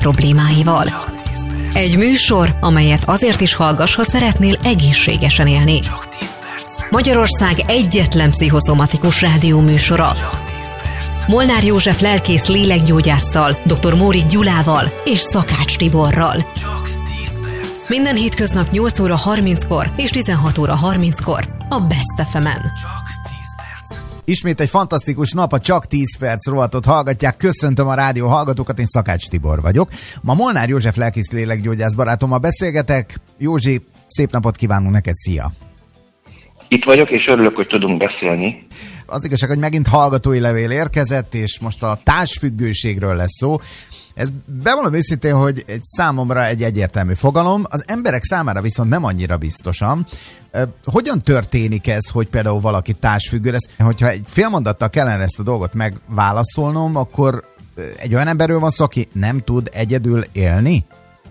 problémáival. Egy műsor, amelyet azért is hallgass, ha szeretnél egészségesen élni. Magyarország egyetlen pszichoszomatikus rádióműsora. Molnár József lelkész lélekgyógyásszal, dr. Mórik Gyulával és Szakács Tiborral. Minden hétköznap 8 óra 30-kor és 16 óra 30-kor a Best FM-en. Ismét egy fantasztikus nap, a Csak 10 perc rovatot hallgatják. Köszöntöm a rádió hallgatókat, én Szakács Tibor vagyok. Ma Molnár József lelkész lélekgyógyász barátommal beszélgetek. Józsi, szép napot kívánunk neked, szia! Itt vagyok, és örülök, hogy tudunk beszélni. Az igazság, hogy megint hallgatói levél érkezett, és most a társfüggőségről lesz szó. Ez bevallom őszintén, hogy számomra egy egyértelmű fogalom, az emberek számára viszont nem annyira biztosan. Hogyan történik ez, hogy például valaki társfüggő lesz? Hogyha egy fél mondattal kellene ezt a dolgot megválaszolnom, akkor egy olyan emberről van szó, aki nem tud egyedül élni?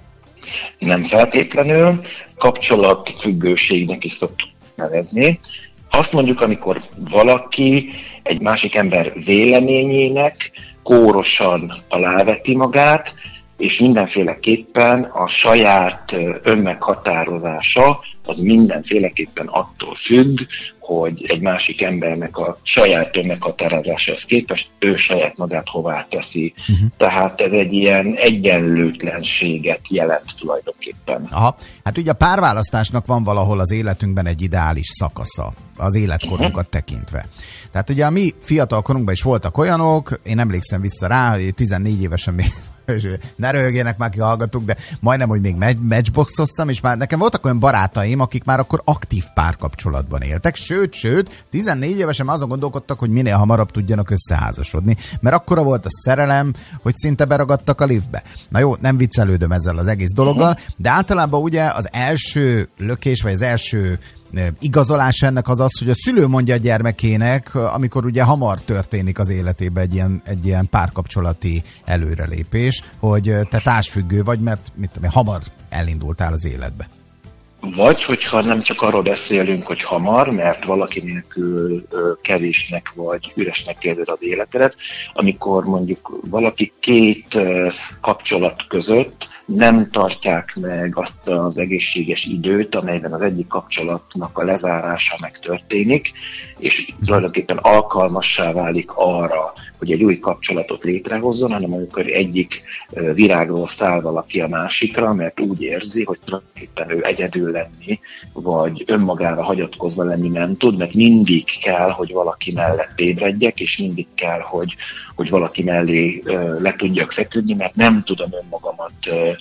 Nem feltétlenül, kapcsolatfüggőségnek is szoktuk nevezni. Azt mondjuk, amikor valaki egy másik ember véleményének kórosan aláveti magát, és mindenféleképpen a saját önmeghatározása az mindenféleképpen attól függ, hogy egy másik embernek a saját önmeghatározásához képest ő saját magát hová teszi. Tehát ez egy ilyen egyenlőtlenséget jelent tulajdonképpen. Aha. Hát ugye a párválasztásnak van valahol az életünkben egy ideális szakasza, az életkorunkat tekintve. Tehát ugye a mi fiatal korunkban is voltak olyanok, én emlékszem vissza rá, 14 évesen még, ne röhögjenek már ki hallgatók, de majdnem, hogy még matchboxoztam, és már nekem voltak olyan barátaim, akik már akkor aktív párkapcsolatban éltek, sőt, 14 évesen azon gondolkodtak, hogy minél hamarabb tudjanak összeházasodni, mert akkora volt a szerelem, hogy szinte beragadtak a liftbe. Na jó, nem viccelődöm ezzel az egész dologgal, de általában ugye az első lökés, vagy az első igazolás ennek az az, hogy a szülő mondja a gyermekének, amikor ugye hamar történik az életében egy ilyen párkapcsolati előrelépés, hogy te társfüggő vagy, mert hamar elindultál az életbe. Vagy, hogyha nem csak arról beszélünk, hogy hamar, mert valaki nélkül kevésnek vagy üresnek érzed az életedet, amikor mondjuk valaki két kapcsolat között nem tartják meg azt az egészséges időt, amelyben az egyik kapcsolatnak a lezárása megtörténik, és tulajdonképpen alkalmassá válik arra, hogy egy új kapcsolatot létrehozzon, hanem amikor egyik virágról száll valaki a másikra, mert úgy érzi, hogy tulajdonképpen ő egyedül lenni, vagy önmagára hagyatkozva lenni nem tud, mert mindig kell, hogy valaki mellett ébredjek, és mindig kell, hogy valaki mellé le tudjak feküdni, mert nem tudom önmagamat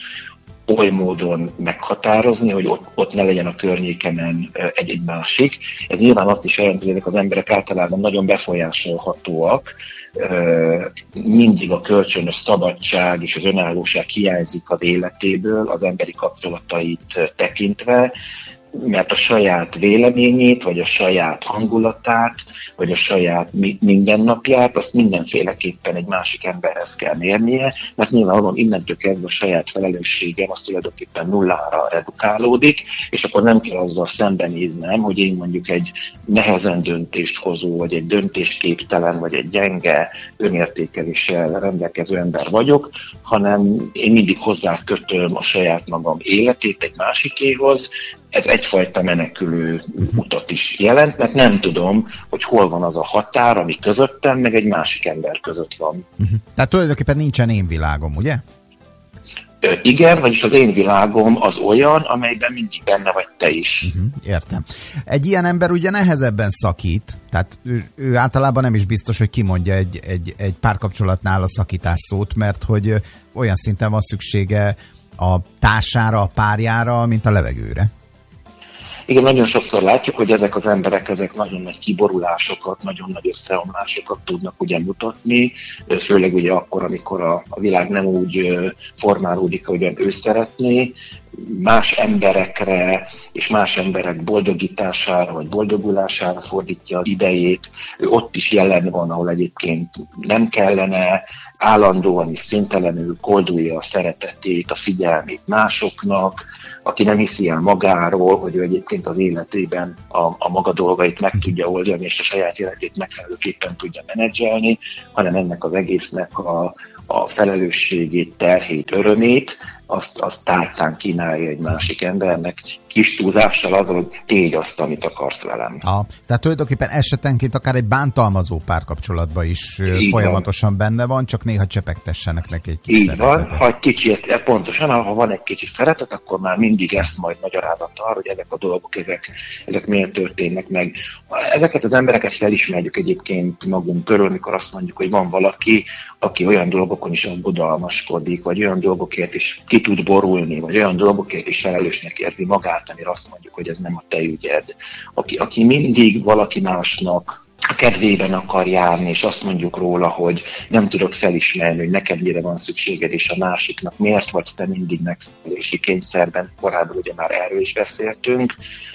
oly módon meghatározni, hogy ott ne legyen a környékemen egy másik. Ez nyilván azt is jelenti, hogy ezek az emberek általában nagyon befolyásolhatóak, mindig a kölcsönös szabadság és az önállóság hiányzik az életéből, az emberi kapcsolatait tekintve, mert a saját véleményét, vagy a saját hangulatát, vagy a saját mindennapját, azt mindenféleképpen egy másik emberhez kell mérnie, mert nyilvánvalóan innentől kezdve a saját felelősségem az tulajdonképpen nullára redukálódik, és akkor nem kell azzal szembenéznem, hogy én mondjuk egy nehezen döntést hozó, vagy egy döntésképtelen, vagy egy gyenge önértékeléssel rendelkező ember vagyok, hanem én mindig hozzákötöm a saját magam életét egy másikéhoz. Ez egyfajta menekülő utat is jelent, mert nem tudom, hogy hol van az a határ, ami közöttem, meg egy másik ember között van. Tehát tulajdonképpen nincsen én világom, ugye? Igen, vagyis az én világom az olyan, amelyben mindig benne vagy te is. Értem. Egy ilyen ember ugye nehezebben szakít, tehát ő általában nem is biztos, hogy kimondja egy párkapcsolatnál a szakítás szót, mert hogy olyan szinten van szüksége a társára, a párjára, mint a levegőre. Igen, nagyon sokszor látjuk, hogy ezek az emberek nagyon nagy kiborulásokat, nagyon nagy összeomlásokat tudnak ugye mutatni, főleg ugye akkor, amikor a világ nem úgy formálódik, ahogyan ő szeretné, más emberekre és más emberek boldogítására vagy boldogulására fordítja az idejét. Ő ott is jelen van, ahol egyébként nem kellene, állandóan és szüntelenül koldulja a szeretetét, a figyelmét másoknak, aki nem hiszi el magáról, hogy ő egyébként az életében a maga dolgait meg tudja oldani, és a saját életét megfelelőképpen tudja menedzselni, hanem ennek az egésznek a a felelősségét, terhét, örömét, azt tárcán kínálja egy másik embernek, kis túlzással az, hogy tégy azt, amit akarsz velem. Tehát tulajdonképpen esetenként akár egy bántalmazó párkapcsolatban is így folyamatosan van. Benne van, csak néha csepegtessenek neki egy kis így szeretetet. Van, ha egy kicsi, pontosan, ha van egy kicsi szeretet, akkor már mindig ezt majd magyarázat arra, hogy ezek a dolgok, ezek miért történnek meg. Ezeket az embereket felismerjük egyébként magunk körül, mikor azt mondjuk, hogy van valaki, aki olyan dolgokon is aggodalmaskodik, vagy olyan dolgokért is ki tud borulni, vagy olyan dolgokért is felelősnek érzi magát, amire azt mondjuk, hogy ez nem a te ügyed. Aki mindig valaki másnak a kedvében akar járni, és azt mondjuk róla, hogy nem tudok felismerni, hogy neked mire van szükséged, és a másiknak miért vagy te mindig megfelelési kényszerben, korábban ugye már erről is beszéltünk,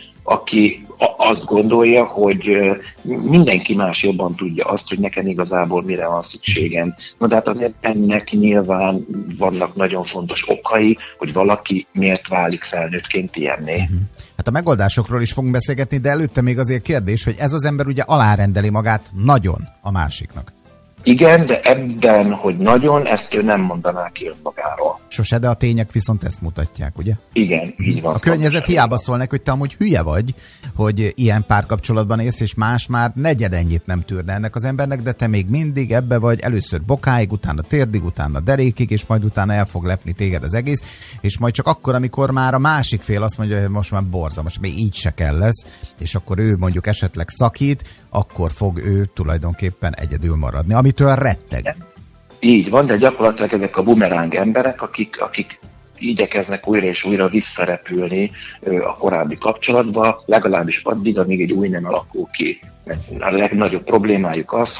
aki azt gondolja, hogy mindenki más jobban tudja azt, hogy nekem igazából mire van szükségem. No, de hát azért ennek nyilván vannak nagyon fontos okai, hogy valaki miért válik felnőttként ilyenné. Hát a megoldásokról is fogunk beszélgetni, de előtte még azért kérdés, hogy ez az ember ugye alárendeli magát nagyon a másiknak. Igen, de ebben, hogy nagyon, ezt ő nem mondaná ki önmagáról. Sose, de a tények viszont ezt mutatják, ugye? Igen, így van. A környezet hiába szól neki, hogy te amúgy hülye vagy, hogy ilyen párkapcsolatban élsz, és más már negyedennyit nem tűrne ennek az embernek, de te még mindig ebbe vagy, először bokáig, utána térdig, utána derékig, és majd utána el fog lepni téged az egész, és majd csak akkor, amikor már a másik fél azt mondja, hogy most már borzalmas, még így se kell lesz, és akkor ő mondjuk esetleg szakít, akkor fog ő tulajdonképpen egyedül maradni, amitől retteg. Így van, de gyakorlatilag ezek a bumeráng emberek, akik igyekeznek újra és újra visszarepülni a korábbi kapcsolatba, legalábbis addig, amíg egy új nem alakul ki. A legnagyobb problémájuk az,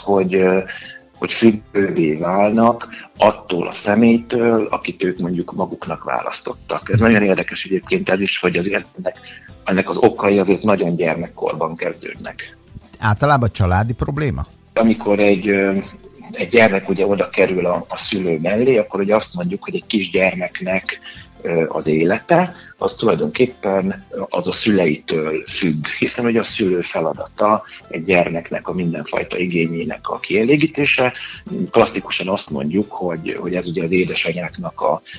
hogy függővé válnak attól a személytől, akit ők mondjuk maguknak választottak. Ez nagyon érdekes egyébként ez is, hogy azért ennek az okai azért nagyon gyermekkorban kezdődnek. Általában családi probléma? Amikor egy gyermek ugye oda kerül a szülő mellé, akkor ugye azt mondjuk, hogy egy kisgyermeknek az élete, az tulajdonképpen az a szüleitől függ, hiszen ugye a szülő feladata egy gyermeknek a mindenfajta igényének a kielégítése. Klasszikusan azt mondjuk, hogy ez ugye az édesanyáknak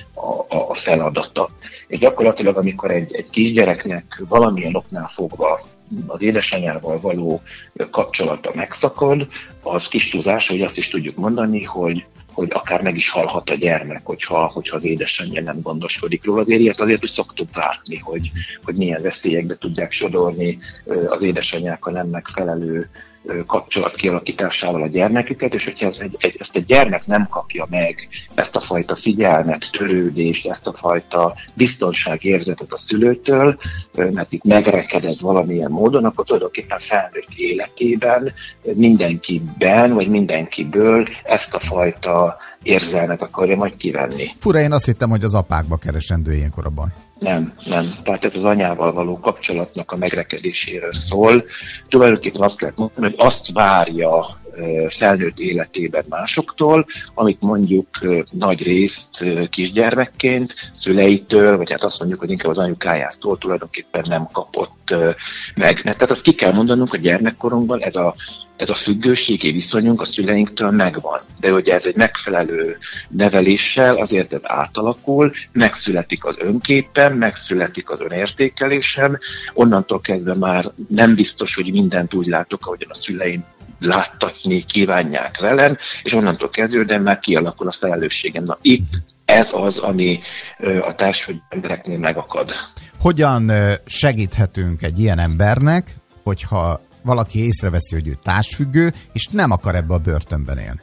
a feladata. És gyakorlatilag, amikor egy kisgyereknek valamilyen oknál fogva az édesanyával való kapcsolata megszakad, az kis túlzás, hogy azt is tudjuk mondani, hogy akár meg is halhat a gyermek, hogyha az édesanyja nem gondoskodik róla. Azért hogy szoktuk látni, hogy milyen veszélyekbe tudják sodorni az édesanyák a nem megfelelő kapcsolat kialakításával a gyermeküket, és hogyha ezt a gyermek nem kapja meg, ezt a fajta figyelmet, törődést, ezt a fajta biztonságérzetet a szülőtől, mert itt megrekedez valamilyen módon, akkor tulajdonképpen felnőtt életében mindenkiben, vagy mindenkiből ezt a fajta érzelmet akarja majd kivenni. Fura, én azt hittem, hogy az apákba keresendő ilyenkor a baj. Nem. Tehát ez az anyával való kapcsolatnak a megrekedéséről szól. Tulajdonképpen azt lehet mondani, hogy azt várja felnőtt életében másoktól, amit mondjuk nagy részt kisgyermekként szüleitől, vagy hát azt mondjuk, hogy inkább az anyukájától tulajdonképpen nem kapott meg. Tehát azt ki kell mondanunk, hogy gyermekkorunkban ez a függőségi viszonyunk a szüleinktől megvan. De ugye ez egy megfelelő neveléssel azért ez átalakul, megszületik az önképen, megszületik az önértékelésem, onnantól kezdve már nem biztos, hogy mindent úgy látok, ahogyan a szüleim láttatni kívánják velem, és onnantól kezdődően már kialakul a felelősségem. Na itt ez az, ami a társadalmi embereknél megakad. Hogyan segíthetünk egy ilyen embernek, hogyha valaki észreveszi, hogy ő társfüggő, és nem akar ebbe a börtönben élni?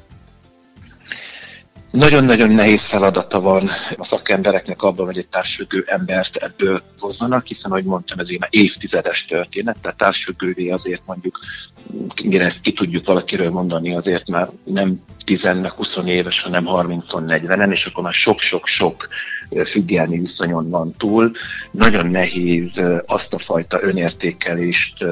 Nagyon-nagyon nehéz feladata van a szakembereknek abban, hogy egy társfüggő embert ebből hozzanak, hiszen, ahogy mondtam, ez már évtizedes történet, tehát társfüggővé azért mondjuk, mire ezt ki tudjuk valakiről mondani, azért már nem 10-20 éves, hanem 30-40-en, és akkor már sok-sok-sok függelmi viszonyon van túl. Nagyon nehéz azt a fajta önértékelést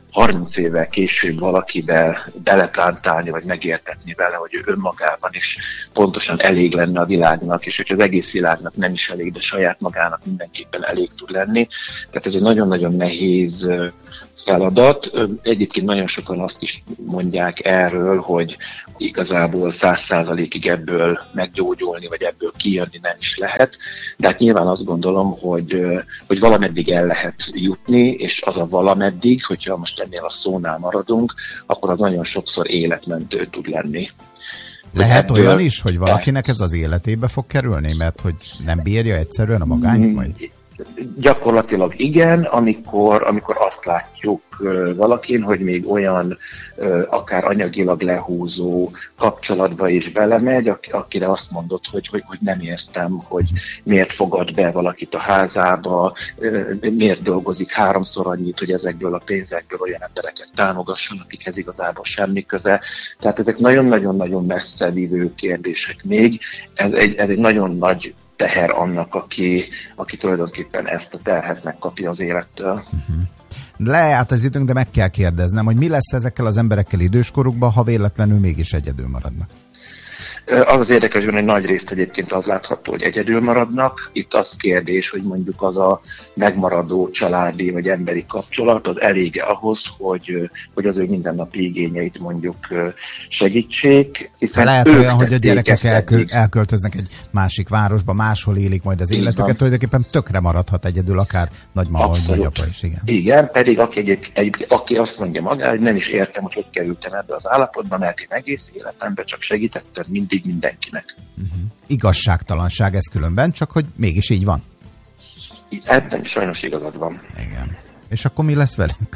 30 évvel később valakibe beleplántálni, vagy megértetni vele, hogy ő önmagában is pontosan elég lenne a világnak, és hogy az egész világnak nem is elég, de saját magának mindenképpen elég tud lenni. Tehát ez egy nagyon-nagyon nehéz feladat. Egyébként nagyon sokan azt is mondják erről, hogy igazából 100%-ig ebből meggyógyulni, vagy ebből kijönni nem is lehet. De hát nyilván azt gondolom, hogy valameddig el lehet jutni, és az a valameddig, hogyha most ennél a szónál maradunk, akkor az nagyon sokszor életmentő tud lenni. Lehet olyan is, hogy valakinek ez az életébe fog kerülni, mert hogy nem bírja egyszerűen a magányt majd? Gyakorlatilag igen, amikor azt látjuk valakin, hogy még olyan akár anyagilag lehúzó kapcsolatba is belemegy, akire azt mondod, hogy nem értem, hogy miért fogad be valakit a házába, miért dolgozik 3-szor annyit, hogy ezekből a pénzekből olyan embereket támogasson, akikhez igazából semmi köze. Tehát ezek nagyon-nagyon-nagyon messze vívő kérdések még. Ez egy nagyon nagy teher annak, aki tulajdonképpen ezt a terhet megkapja az élettől. Lejárt az időnk, de meg kell kérdeznem, hogy mi lesz ezekkel az emberekkel időskorukban, ha véletlenül mégis egyedül maradnak? Az az érdekes, hogy nagy részt egyébként az látható, hogy egyedül maradnak. Itt az kérdés, hogy mondjuk az a megmaradó családi vagy emberi kapcsolat az elége ahhoz, hogy az ő mindennapi igényeit mondjuk segítsék. Lehet olyan, hogy a gyerekek elköltöznek egy másik városba, máshol élik majd az életüket, tulajdonképpen tökre maradhat egyedül, akár nagymama vagy nagyapa is. Igen, pedig aki azt mondja magára, hogy nem is értem, hogy kerültem ebbe az állapotba, mert én egész életemben csak segítettem mindig mindenkinek. Igazságtalanság ez különben, csak hogy mégis így van. Ebben sajnos igazad van. Igen. És akkor mi lesz velünk?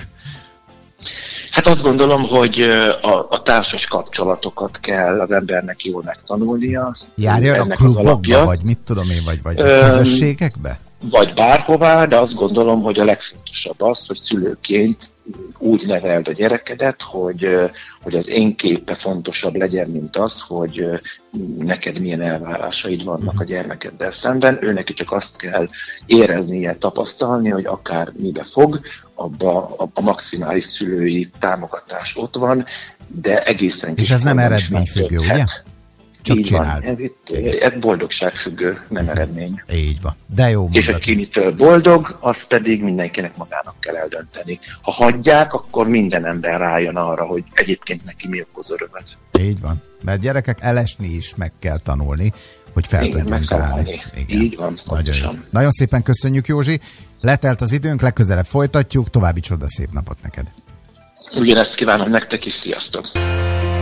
Hát azt gondolom, hogy a társas kapcsolatokat kell az embernek jól megtanulnia. Járjon a klubokba, vagy mit tudom én, vagy a közösségekbe? Vagy bárhová, de azt gondolom, hogy a legfontosabb az, hogy szülőként úgy neveld a gyerekedet, hogy az én képe fontosabb legyen, mint az, hogy neked milyen elvárásaid vannak a gyermekeddel szemben. Ő neki csak azt kell éreznie, tapasztalni, hogy akár mibe fog, abba a maximális szülői támogatás ott van, de egészen és ez nem eredményfüggő, ugye? Csak így csináld. Van. Ez boldogságfüggő, nem eredmény. Így van. De jó. És aki mitől boldog, azt pedig mindenkinek magának kell eldönteni. Ha hagyják, akkor minden ember rájön arra, hogy egyébként neki mi okoz örömet. Így van. Mert gyerekek, elesni is meg kell tanulni, hogy fel tudjunk állni. Így van, pontosan. Nagyon szépen köszönjük, Józsi. Letelt az időnk, legközelebb folytatjuk. További csodaszép napot neked. Ugyanezt kívánom nektek is, sziasztok!